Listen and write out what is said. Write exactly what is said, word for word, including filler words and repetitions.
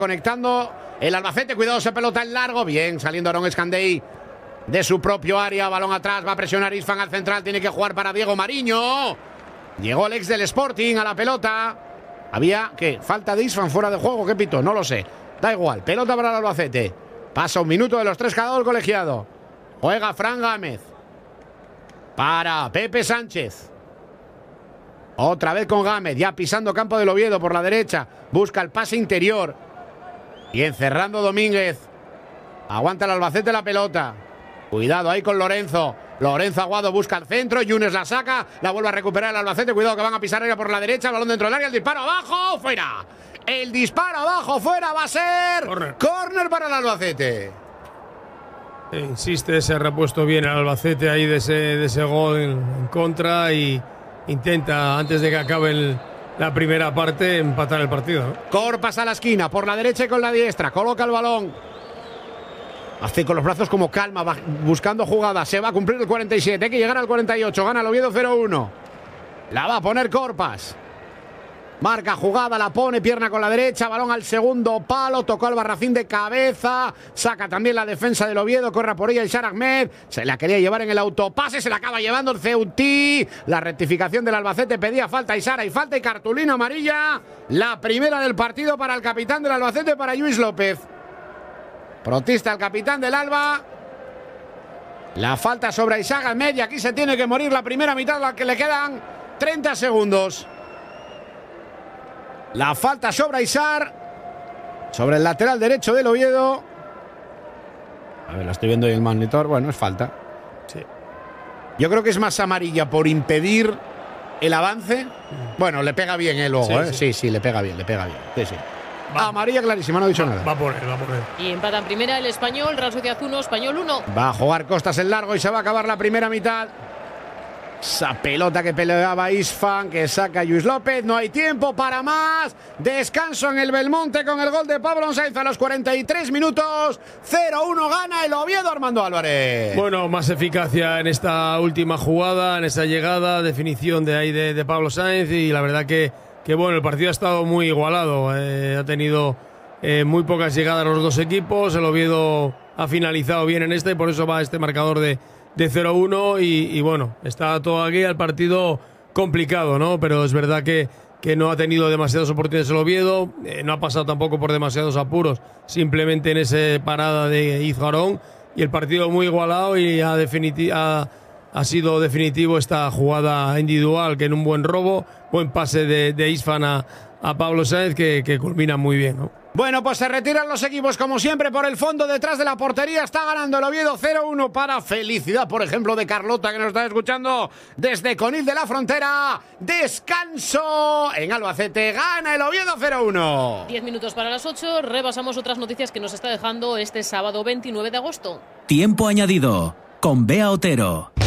Conectando el Albacete, cuidado, se pelota en largo. Bien, saliendo Aaron Escandey de su propio área. Balón atrás, va a presionar Isfan al central. Tiene que jugar para Diego Mariño. Llegó el ex del Sporting a la pelota. Había, ¿qué? Falta de Isfan fuera de juego, ¿qué pito? No lo sé. Da igual, pelota para el Albacete. Pasa un minuto de los tres cada el colegiado. Juega Fran Gámez. Para Pepe Sánchez. Otra vez con Gámez, ya pisando campo del Oviedo por la derecha. Busca el pase interior. Y encerrando Domínguez. Aguanta el Albacete la pelota. Cuidado ahí con Lorenzo. Lorenzo Aguado busca el centro. Yunes la saca. La vuelve a recuperar el Albacete. Cuidado que van a pisar ella por la derecha. El balón dentro del área. El disparo abajo. Fuera. El disparo abajo. Fuera. Va a ser corner, corner para el Albacete. Insiste, se ha repuesto bien el Albacete ahí de ese, de ese gol en, en contra. Y intenta, antes de que acabe el... la primera parte, empatar el partido, ¿no? Corpas a la esquina, por la derecha y con la diestra. Coloca el balón. Hace con los brazos como calma, va buscando jugada. Se va a cumplir el cuarenta y siete. Hay que llegar al cuarenta y ocho. Gana el Oviedo cero uno. La va a poner Corpas. Marca jugada, la pone, pierna con la derecha. Balón al segundo palo. Tocó al Barracín de cabeza. Saca también la defensa del Oviedo. Corre por ella el Shar Ahmed. Se la quería llevar en el autopase. Se la acaba llevando el Ceutí. La rectificación del Albacete pedía falta y Sara y falta y cartulina amarilla. La primera del partido para el capitán del Albacete, para Lluís López. Protesta el capitán del Alba. La falta sobre Isaac Ahmed. Y aquí se tiene que morir la primera mitad, la que le quedan treinta segundos. La falta sobre Isar, sobre el lateral derecho del Oviedo. A ver, la estoy viendo en el monitor. Bueno, es falta. Sí. Yo creo que es más amarilla por impedir el avance. Bueno, le pega bien, ¿eh? Luego, sí, ¿eh? Sí. sí, sí, le pega bien, le pega bien. Sí, sí. Va. Amarilla clarísima, no ha dicho va, nada. Va por él, va por él. Y empata en primera el Español, Real Sociedad uno, Español uno. Va a jugar Costas en largo y se va a acabar la primera mitad. Esa pelota que peleaba Isfan, que saca Lluís López. No hay tiempo para más. Descanso en el Belmonte con el gol de Pablo Sáenz a los cuarenta y tres minutos. cero uno gana el Oviedo, Armando Álvarez. Bueno, más eficacia en esta última jugada, en esa llegada, definición de ahí de, de Pablo Sáenz. Y la verdad que, que bueno, el partido ha estado muy igualado. Eh, ha tenido eh, muy pocas llegadas los dos equipos. El Oviedo ha finalizado bien en esta y por eso va este marcador de... de cero uno y, y bueno, está todo aquí el partido complicado, ¿no? Pero es verdad que, que no ha tenido demasiadas oportunidades el Oviedo, eh, no ha pasado tampoco por demasiados apuros, simplemente en esa parada de Izzo Arón, y el partido muy igualado y ha, ha, ha sido definitivo esta jugada individual, que en un buen robo, buen pase de, de Isfan a, a Pablo Sáenz, que, que culmina muy bien, ¿no? Bueno, pues se retiran los equipos como siempre por el fondo detrás de la portería. Está ganando el Oviedo cero uno para felicidad, por ejemplo, de Carlota, que nos está escuchando desde Conil de la Frontera. Descanso en Albacete. Gana el Oviedo cero uno. Diez minutos para las ocho. Repasamos otras noticias que nos está dejando este sábado veintinueve de agosto. Tiempo añadido con Bea Otero.